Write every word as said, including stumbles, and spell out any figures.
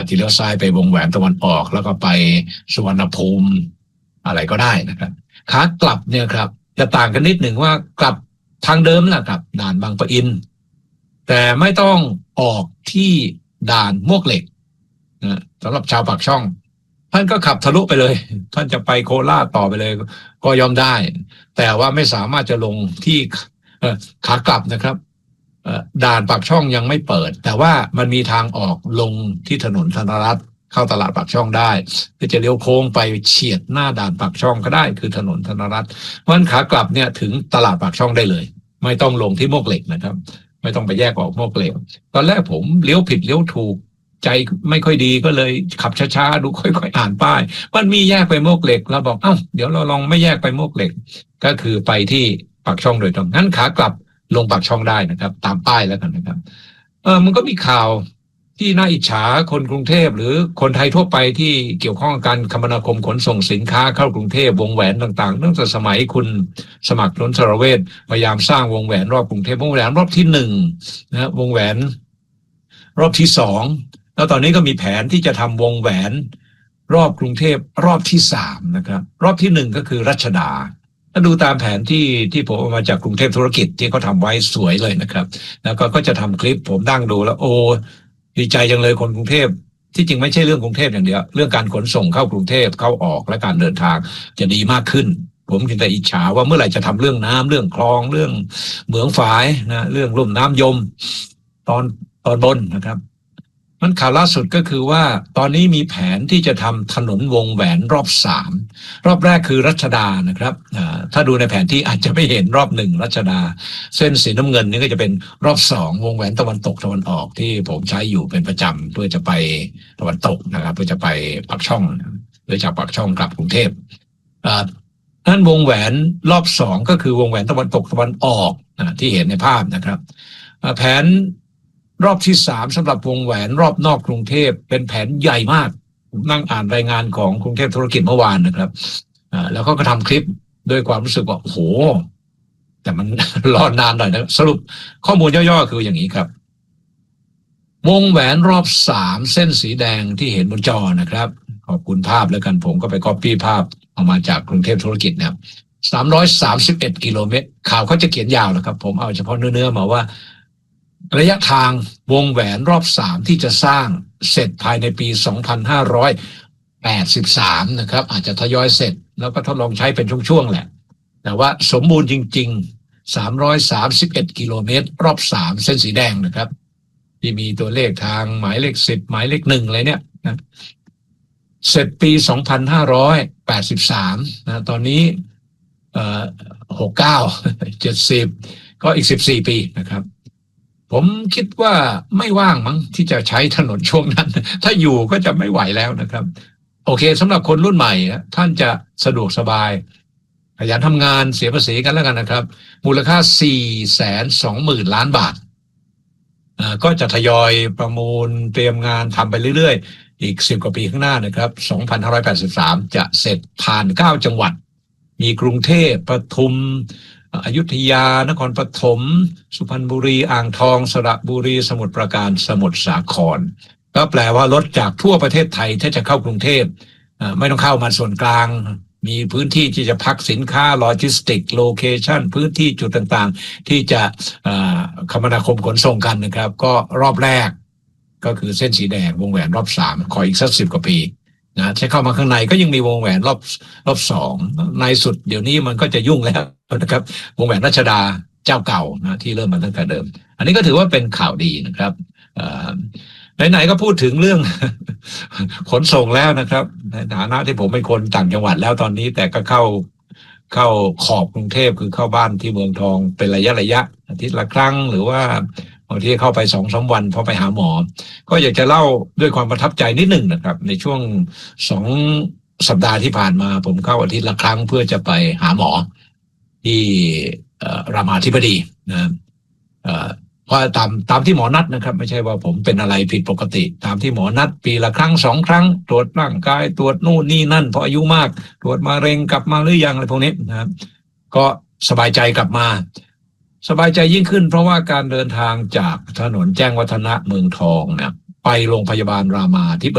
ที่เลี้ยวซ้ายไปวงแหวนตะวันออกแล้วก็ไปสุวรรณภูมิอะไรก็ได้นะครับขากลับเนี่ยครับจะต่างกันนิดหนึ่งว่ากลับทางเดิมแหละครับด่านบางปะอินแต่ไม่ต้องออกที่ด่านมวกเหล็กนะสำหรับชาวปากช่องท่านก็ขับทะลุไปเลยท่านจะไปโคราชต่อไปเลยก็ยอมได้แต่ว่าไม่สามารถจะลงที่ขากลับนะครับด่านปากช่องยังไม่เปิดแต่ว่ามันมีทางออกลงที่ถนนธนรัตน์เข้าตลาดปากช่องได้ก็จะเลี้ยวโค้งไปเฉียดหน้าด่านปากช่องก็ได้คือถนนธนรัตน์เพราะฉะนั้นขากลับเนี่ยถึงตลาดปากช่องได้เลยไม่ต้องลงที่มวกเหล็กนะครับไม่ต้องไปแยกออกมวกเหล็กตอนแรกผมเลี้ยวผิดเลี้ยวถูกใจไม่ค่อยดีก็เลยขับช้าๆดูค่อยๆอ่านป้ายมันมีแยกไปมวกเหล็กเราบอกเอ้าเดี๋ยวเราลองไม่แยกไปมวกเหล็กก็คือไปที่ปากช่องโดยตรงงั้นขากลับลงปากช่องได้นะครับตามป้ายแล้วกันนะครับเออมันก็มีข่าวที่น่าอิจฉาคนกรุงเทพหรือคนไทยทั่วไปที่เกี่ยวข้องกับการคมนาคมขนส่งสินค้าเข้ากรุงเทพวงแหวนต่างๆตั้งแต่สมัยคุณสมัครล้นสรเวชพยายามสร้างวงแหวนรอบกรุงเทพวงแหวนรอบที่หนึ่งนะวงแหวนรอบที่สองแล้วตอนนี้ก็มีแผนที่จะทำวงแหวนรอบกรุงเทพรอบที่สามนะครับรอบที่หนึ่งก็คือรัชดาถ้าดูตามแผนที่ที่ผมเอามาจากกรุงเทพธุรกิจที่เขาทำไว้สวยเลยนะครับแล้วก็ก็จะทำคลิปผมนั่งดูแล้วโอ้ดีใจจังเลยคนกรุงเทพที่จริงไม่ใช่เรื่องกรุงเทพอย่างเดียวเรื่องการขนส่งเข้ากรุงเทพเข้าออกและการเดินทางจะดีมากขึ้นผมจึงแต่อิจฉาว่าเมื่อไหร่จะทำเรื่องน้ำเรื่องคลองเรื่องเหมืองฝายนะเรื่องลุ่มน้ำยมตอนตอนบนนะครับมันข่าวล่าสุดก็คือว่าตอนนี้มีแผนที่จะทำถนนวงแหวนรอบสามรอบแรกคือรัชดานะครับถ้าดูในแผนที่อาจจะไม่เห็นรอบหนึ่งรัชดาเส้นสีน้ำเงินนี่ก็จะเป็นรอบสองวงแหวนตะวันตกตะวันออกที่ผมใช้อยู่เป็นประจำเพื่อจะไปตะวันตกนะครับเพื่อจะไปปากช่องโดยจากปากช่องกลับกรุงเทพนั่นวงแหวนรอบสองก็คือวงแหวนตะวันตกตะวันออกที่เห็นในภาพนะครับแผนรอบที่สามสำหรับวงแหวนรอบนอกกรุงเทพเป็นแผนใหญ่มากผมนั่งอ่านรายงานของกรุงเทพธุรกิจเมื่อวานนะครับแล้วก็ก็ทำคลิปด้วยความรู้สึกว่าโอ้โหแต่มัน รอนานหน่อยนะสรุปข้อมูลย่อๆคืออย่างนี้ครับวงแหวนรอบสามเส้นสีแดงที่เห็นบนจอนะครับขอบคุณภาพแล้วกันผมก็ไปก๊อปปี้ภาพเอามาจากกรุงเทพธุรกิจนะครับสามร้อยสามสิบเอ็ดกิโลเมตรข่าวเขาจะเขียนยาวนะครับผมเอาเฉพาะเนื้อๆมาว่าระยะทางวงแหวนรอบสามที่จะสร้างเสร็จภายในปีสองพันห้าร้อยแปดสิบสามนะครับอาจจะทยอยเสร็จแล้วก็ทดลองใช้เป็นช่วงๆแหละแต่ว่าสมบูรณ์จริงๆสามร้อยสามสิบเอ็ดกิโลเมตรรอบสามเส้นสีแดงนะครับที่มีตัวเลขทางหมายเลขสิบหมายเลขหนึ่งอะไรเนี่ยนะเสร็จปีสองพันห้าร้อยแปดสิบสามนะตอนนี้เอ่อหกสิบเก้า เจ็ดสิบก็อีกสิบสี่ปีนะครับผมคิดว่าไม่ว่างมั้งที่จะใช้ถนนช่วงนั้นถ้าอยู่ก็จะไม่ไหวแล้วนะครับโอเคสำหรับคนรุ่นใหม่ท่านจะสะดวกสบายขยันทำงานเสียภาษีกันแล้วกันนะครับมูลค่า สี่แสนสองหมื่น ล้านบาทอ่าก็จะทยอยประมูลเตรียมงานทำไปเรื่อยๆอีกสิบกว่าปีข้างหน้านะครับสองพันห้าร้อยแปดสิบสามจะเสร็จผ่านเก้าจังหวัดมีกรุงเทพปทุมอยุธยานครปฐมสุพรรณบุรีอ่างทองสระบุรีสมุทรปราการสมุทรสาครก็แปลว่ารถจากทั่วประเทศไทยถ้าจะเข้ากรุงเทพไม่ต้องเข้ามาส่วนกลางมีพื้นที่ที่จะพักสินค้าโลจิสติกโลเคชั่นพื้นที่จุดต่างๆที่จะคมนาคมขนส่งกันนะครับก็รอบแรกก็คือเส้นสีแดงวงแหวนรอบสามขออีกสักสิบกว่าปีนะใช้เข้ามาข้างในก็ยังมีวงแหวนรอบรอบสองในสุดเดี๋ยวนี้มันก็จะยุ่งแล้วนะครับวงแหวนรัชดาเจ้าเก่านะที่เริ่มมาตั้งแต่เดิมอันนี้ก็ถือว่าเป็นข่าวดีนะครับไหนๆก็พูดถึงเรื่อง ขนส่งแล้วนะครับในฐานะที่ผมเป็นคนต่างจังหวัดแล้วตอนนี้แต่ก็เข้าเข้าขอบกรุงเทพคือเข้าบ้านที่เมืองทองเป็นระยะระยะอาทิตย์ละครั้งหรือว่าบางทีเข้าไปสองสามวันพอไปหาหมอก็อยากจะเล่าด้วยความประทับใจนิดหนึ่งนะครับในช่วงสองสัปดาห์ที่ผ่านมาผมเข้าอาทิตย์ละครั้งเพื่อจะไปหาหมอที่รามาธิบดีนะเพราะตามตามที่หมอนัดนะครับไม่ใช่ว่าผมเป็นอะไรผิดปกติตามที่หมอนัดปีละครั้งสองครั้งตรวจร่างกายตรวจนู่นนี่นั่นเพราะอายุมากตรวจมะเร็งกลับมาหรือยังอะไรพวกนี้นะครับก็สบายใจกลับมาสบายใจยิ่งขึ้นเพราะว่าการเดินทางจากถนนแจ้งวัฒนะเมืองทองเนี่ยไปโรงพยาบาลรามาธิบดี